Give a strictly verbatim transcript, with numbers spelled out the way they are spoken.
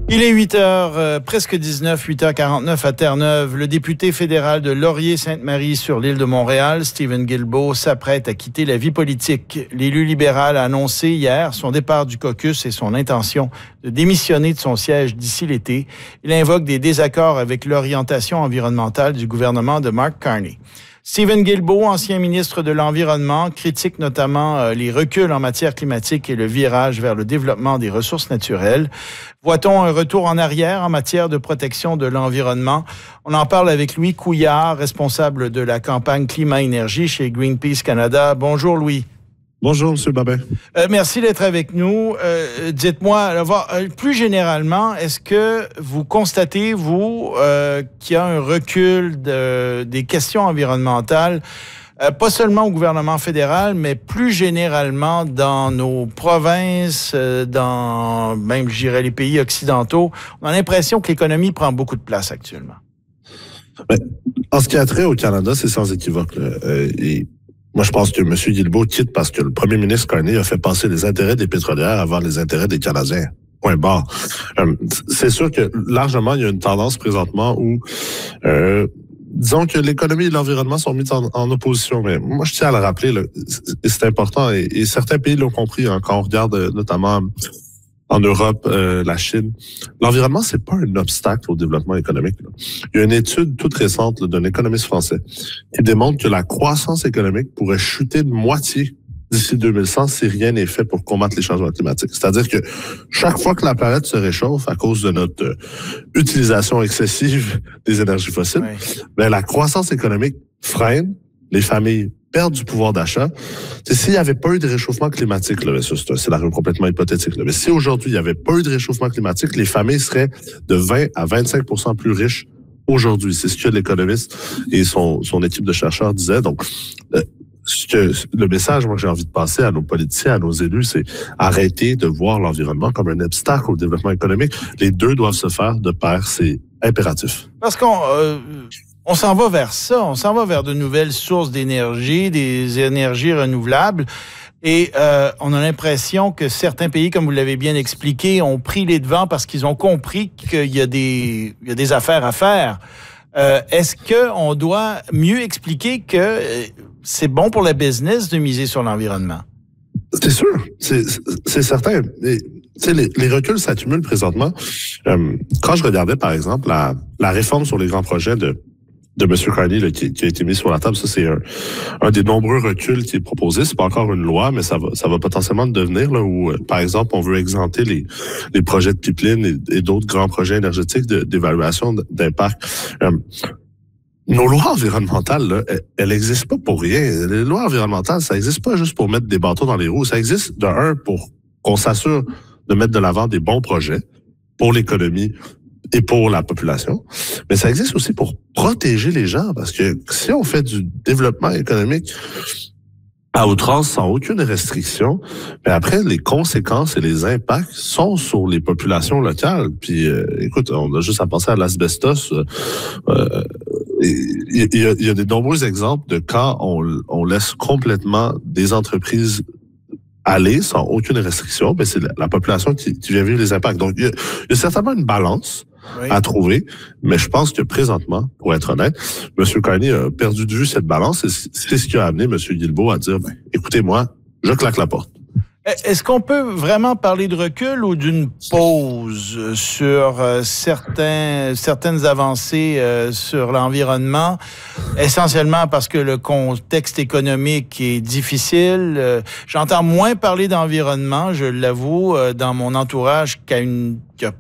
Il est huit heures, euh, presque dix-neuf, huit heures quarante-neuf à Terre-Neuve. Le député fédéral de Laurier-Sainte-Marie sur l'île de Montréal, Stephen Guilbeault, s'apprête à quitter la vie politique. L'élu libéral a annoncé hier son départ du caucus et son intention de démissionner de son siège d'ici l'été. Il invoque des désaccords avec l'orientation environnementale du gouvernement de Mark Carney. Stephen Guilbeault, ancien ministre de l'Environnement, critique notamment euh, les reculs en matière climatique et le virage vers le développement des ressources naturelles. Voit-on un retour en arrière en matière de protection de l'environnement? On en parle avec Louis Couillard, responsable de la campagne Climat-Énergie chez Greenpeace Canada. Bonjour Louis. Bonjour, M. Babin. Euh, merci d'être avec nous. Euh, dites-moi, alors, plus généralement, est-ce que vous constatez, vous, euh, qu'il y a un recul de, des questions environnementales, euh, pas seulement au gouvernement fédéral, mais plus généralement dans nos provinces, euh, dans même, je dirais, les pays occidentaux? On a l'impression que l'économie prend beaucoup de place actuellement. Ben, en ce qui a trait au Canada, c'est sans équivoque. Euh, et Moi, je pense que M. Guilbeault quitte parce que le premier ministre Carney a fait passer les intérêts des pétrolières avant les intérêts des Canadiens. Point barre. Euh, c'est sûr que largement, il y a une tendance présentement où, euh, disons que l'économie et l'environnement sont mis en, en opposition. Mais moi, je tiens à le rappeler, là, c'est important et, et certains pays l'ont compris hein, quand on regarde notamment en Europe, euh, la Chine. L'environnement, c'est pas un obstacle au développement économique. Là. Il y a une étude toute récente là, d'un économiste français qui démontre que la croissance économique pourrait chuter de moitié d'ici deux mille cent si rien n'est fait pour combattre les changements climatiques. C'est-à-dire que chaque fois que la planète se réchauffe à cause de notre euh, utilisation excessive des énergies fossiles, oui. ben, la croissance économique freine, les familles perdre du pouvoir d'achat. S'il n'y avait pas eu de réchauffement climatique, là, ça, c'est un scénario complètement hypothétique, là, mais si aujourd'hui il n'y avait pas eu de réchauffement climatique, les familles seraient de vingt à vingt-cinq pour cent plus riches aujourd'hui. C'est ce que l'économiste et son, son équipe de chercheurs disaient. Donc, euh, ce que, le message moi, que j'ai envie de passer à nos politiciens, à nos élus, c'est arrêter de voir l'environnement comme un obstacle au développement économique. Les deux doivent se faire de pair, c'est impératif. Parce qu'on... Euh... On s'en va vers ça, on s'en va vers de nouvelles sources d'énergie, des énergies renouvelables. Et euh, on a l'impression que certains pays, comme vous l'avez bien expliqué, ont pris les devants parce qu'ils ont compris qu'il y a des, il y a des affaires à faire. Euh, est-ce qu'on doit mieux expliquer que c'est bon pour la business de miser sur l'environnement? C'est sûr, c'est, c'est certain. Et, tu sais, les, les reculs s'accumulent présentement. Euh, quand je regardais, par exemple, la, la réforme sur les grands projets de de M. Carney là, qui, qui a été mis sur la table. Ça, c'est un, un des nombreux reculs qui est proposé. C'est pas encore une loi, mais ça va, ça va potentiellement devenir là où, euh, par exemple, on veut exempter les, les projets de pipeline et, et d'autres grands projets énergétiques de, d'évaluation d'impact. Euh, nos lois environnementales, là, elles n'existent pas pour rien. Les lois environnementales, ça n'existe pas juste pour mettre des bâtons dans les roues. Ça existe, de un, pour qu'on s'assure de mettre de l'avant des bons projets pour l'économie et pour la population, mais ça existe aussi pour protéger les gens, parce que si on fait du développement économique à outrance sans aucune restriction, mais après les conséquences et les impacts sont sur les populations locales. Puis, euh, écoute, on a juste à penser à l'asbestos. Euh, il y, y, y a de nombreux exemples de quand on, on laisse complètement des entreprises aller sans aucune restriction, mais c'est la, la population qui, qui vient vivre les impacts. Donc, il y a, il y a certainement une balance oui. à trouver, mais je pense que présentement, pour être honnête, M. Carney a perdu de vue cette balance et c'est ce qui a amené M. Guilbeault à dire, ben, écoutez-moi, je claque la porte. Est-ce qu'on peut vraiment parler de recul ou d'une pause sur euh, certains, certaines avancées euh, sur l'environnement, essentiellement parce que le contexte économique est difficile? Euh, j'entends moins parler d'environnement, je l'avoue, euh, dans mon entourage qu'à une, qu'il y a